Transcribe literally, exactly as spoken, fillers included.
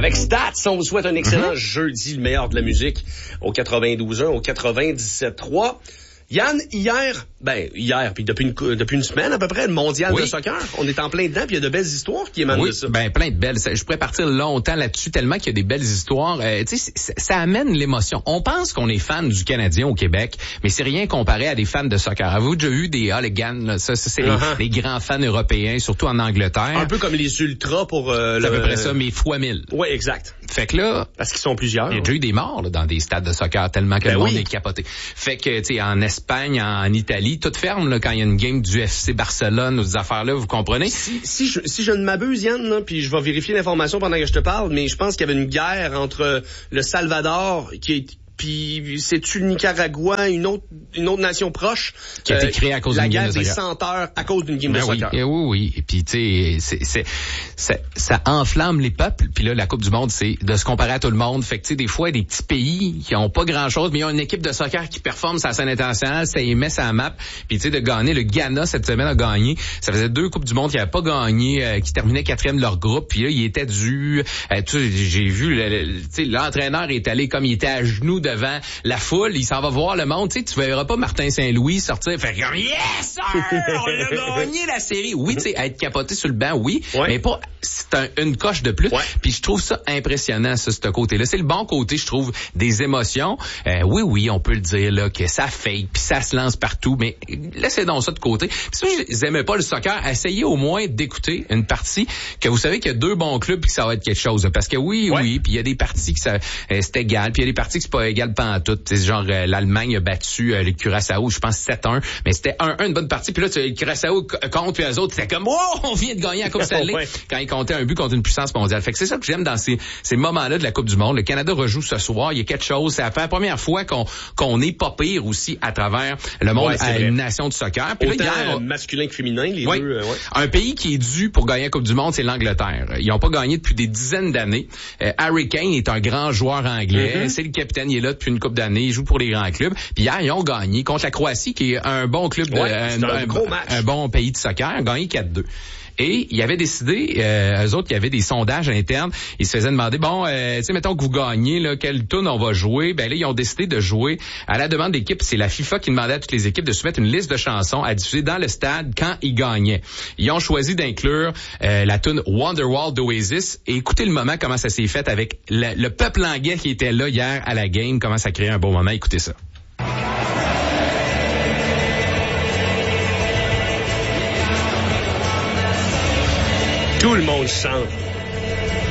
Avec Stats, on vous souhaite un excellent Mm-hmm. jeudi, le meilleur de la musique, au quatre-vingt-douze un, au quatre-vingt-dix-sept trois. Yann, hier, ben hier, puis depuis une, depuis une semaine à peu près, le mondial oui. de soccer, on est en plein dedans, puis il y a de belles histoires qui émanent oui, de ça. Ben plein de belles. Je pourrais partir longtemps là-dessus tellement qu'il y a des belles histoires. Euh, tu sais, ça, ça amène l'émotion. On pense qu'on est fan du Canadien au Québec, mais c'est rien comparé à des fans de soccer. Avez-vous déjà vu des hooligans là? Ça, ça c'est uh-huh. les, les grands fans européens, surtout en Angleterre. Un peu comme les ultras pour euh, c'est le... à peu près ça, mais fois mille. Oui, exact. Fait que là, parce qu'ils sont plusieurs. Il y a déjà eu des morts là, dans des stades de soccer tellement que ben le monde oui. est capoté. Fait que tu sais, en Espagne, en Italie, tout ferme là, quand il y a une game du F C Barcelone ou des affaires-là, vous comprenez? Si, si, je, si je ne m'abuse, Yann, là, puis je vais vérifier l'information pendant que je te parle, mais je pense qu'il y avait une guerre entre le Salvador, qui est puis c'est-tu le Nicaragua, une autre une autre nation proche qui a été créée à cause d'une game de soccer. La guerre des senteurs à cause d'une game ben de oui, soccer. Et oui, oui. Et puis tu sais, c'est, c'est, ça, ça enflamme les peuples. Puis là, la Coupe du Monde, c'est de se comparer à tout le monde. Fait que tu sais, des fois, des petits pays qui ont pas grand-chose, mais ils ont une équipe de soccer qui performe sur la scène internationale, ça y met sa map. Puis tu sais, de gagner, le Ghana cette semaine a gagné. Ça faisait deux Coupes du Monde qui n'avaient pas gagné, euh, qui terminaient quatrième de leur groupe. Puis là, il était dû. Euh, tu sais, j'ai vu, le, le, tu sais, l'entraîneur est allé comme il était à genoux devant la foule, il s'en va voir le monde, tu sais, tu verras pas Martin Saint-Louis sortir, faire comme yes sir, on a gagné la série. Oui, tu sais, être capoté sur le banc, oui, ouais. mais pas c'est un, une coche de plus. Ouais. Puis je trouve ça impressionnant, ça, ce côté-là. C'est le bon côté, je trouve, des émotions. Euh, oui, oui, on peut le dire là que ça fake, puis ça se lance partout, mais laissez donc ça de côté. Puis si vous n'aimez pas le soccer, essayez au moins d'écouter une partie que vous savez qu'il y a deux bons clubs puis que ça va être quelque chose. Parce que oui, ouais. oui, puis il y a des parties que ça euh, c'est égal, puis il y a des parties que c'est pas égal pantoute. C'est genre euh, l'Allemagne a battu euh, le Curaçao, je pense sept un, mais c'était un un une bonne partie. Puis là, tu, le Curaçao contre puis eux autres, c'était comme wow, on vient de gagner la Coupe Stanley ouais. quand ils comptaient un but contre une puissance mondiale. Fait que c'est ça que j'aime dans ces ces moments-là de la Coupe du Monde. Le Canada rejoue ce soir, il y a quelque chose. C'est la première fois qu'on qu'on est pas pire aussi à travers le monde ouais, à vrai. Une nation de soccer. Puis autant là, hier, masculin que féminin, les ouais, deux. Euh, ouais. Un pays qui est dû pour gagner la Coupe du Monde, c'est l'Angleterre. Ils n'ont pas gagné depuis des dizaines d'années. Euh, Harry Kane est un grand joueur anglais. Mm-hmm. C'est le capitaine, il est là depuis une couple d'années. Il joue pour les grands clubs. Puis hier, ils ont gagné contre la Croatie, qui est un bon club, de, ouais, un, un, un, gros match. un bon pays de soccer. Ils ont gagné quatre deux. Et il avait décidé, euh, eux autres, il y avait des sondages internes. Ils se faisaient demander, bon, euh, tu sais, mettons que vous gagnez, là, quelle tune on va jouer. Ben là, ils ont décidé de jouer à la demande d'équipe. C'est la FIFA qui demandait à toutes les équipes de soumettre une liste de chansons à diffuser dans le stade quand ils gagnaient. Ils ont choisi d'inclure euh, la tune Wonderwall d'Oasis. Et écoutez le moment, comment ça s'est fait avec le, le peuple anglais qui était là hier à la game, comment ça créait un beau moment. Écoutez ça. Tout le monde chante.